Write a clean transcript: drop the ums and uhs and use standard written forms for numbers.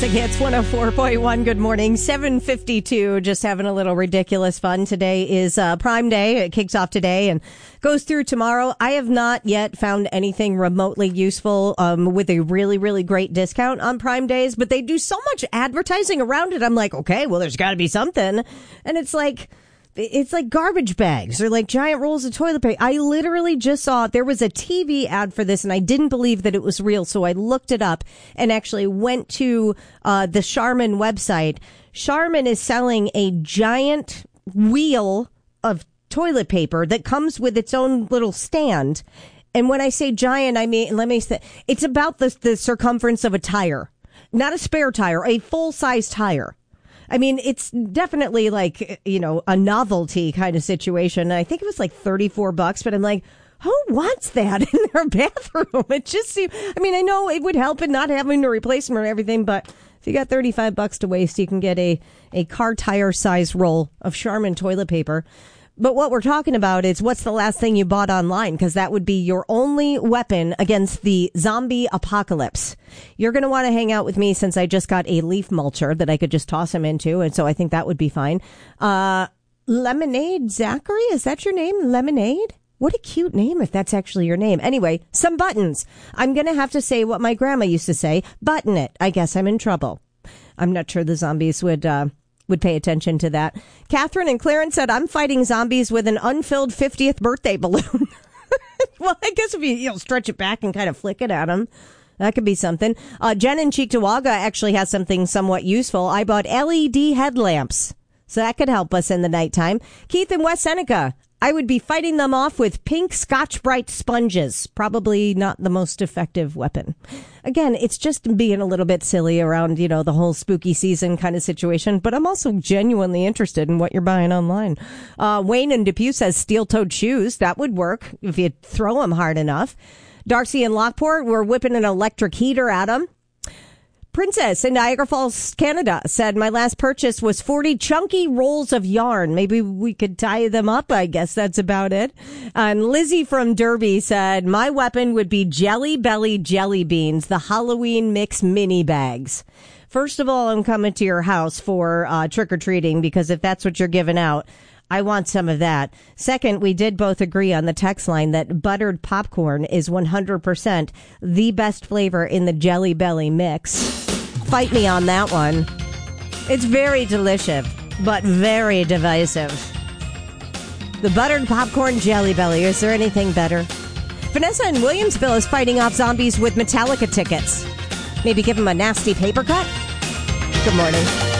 It's 104.1. Good morning. 7:52. Just having a little ridiculous fun. Today is Prime Day. It kicks off today and goes through tomorrow. I have not yet found anything remotely useful with a really, really great discount on Prime Days, but they do so much advertising around it. I'm like, okay, well, there's got to be something. And it's like garbage bags or like giant rolls of toilet paper. I literally just saw there was a TV ad for this and I didn't believe that it was real. So I looked it up and actually went to the Charmin website. Charmin is selling a giant wheel of toilet paper that comes with its own little stand. And when I say giant, I mean, let me say, it's about the circumference of a tire, not a spare tire, a full size tire. I mean, it's definitely like, you know, a novelty kind of situation. I think it was like $34, but I'm like, who wants that in their bathroom? It just seems, I mean, I know it would help in not having to replace them or everything, but if you got $35 to waste, you can get a car tire size roll of Charmin toilet paper. But what we're talking about is what's the last thing you bought online? Because that would be your only weapon against the zombie apocalypse. You're going to want to hang out with me since I just got a leaf mulcher that I could just toss him into. And so I think that would be fine. Lemonade Zachary, is that your name? Lemonade? What a cute name if that's actually your name. Anyway, some buttons. I'm going to have to say what my grandma used to say. Button it. I guess I'm in trouble. I'm not sure the zombies would pay attention to that. Catherine and Clarence said, I'm fighting zombies with an unfilled 50th birthday balloon. Well, I guess if you stretch it back and kind of flick it at them, that could be something. Jen in Cheektowaga actually has something somewhat useful. I bought LED headlamps, so that could help us in the nighttime. Keith in West Seneca, I would be fighting them off with pink Scotch-Brite sponges. Probably not the most effective weapon. Again, it's just being a little bit silly around, you know, the whole spooky season kind of situation. But I'm also genuinely interested in what you're buying online. Wayne in Depew says steel-toed shoes. That would work if you throw them hard enough. Darcy in Lockport, we're whipping an electric heater at them. Princess in Niagara Falls, Canada said, my last purchase was 40 chunky rolls of yarn. Maybe we could tie them up. I guess that's about it. And Lizzie from Derby said, my weapon would be Jelly Belly jelly beans, the Halloween mix mini bags. First of all, I'm coming to your house for trick-or-treating because if that's what you're giving out, I want some of that. Second, we did both agree on the text line that buttered popcorn is 100% the best flavor in the Jelly Belly mix. Fight me on that one. It's very delicious, but very divisive. The buttered popcorn Jelly Belly. Is there anything better? Vanessa in Williamsville is fighting off zombies with Metallica tickets. Maybe give them a nasty paper cut? Good morning.